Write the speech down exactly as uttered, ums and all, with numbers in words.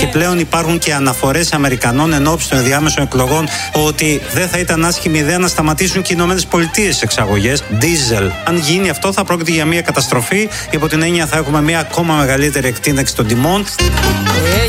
πλέον υπάρχουν και αναφορές Αμερικανών εν ώψη των ενδιάμεσων εκλογών ότι δεν θα ήταν άσχημη ιδέα να σταματήσουν και οι Ηνωμένες Πολιτείες τις εξαγωγές ντίζελ. Αν γίνει αυτό, θα πρόκειται για μια καταστροφή. Υπό την έννοια, θα έχουμε μια ακόμα μεγαλύτερη εκτείναξη των τιμών.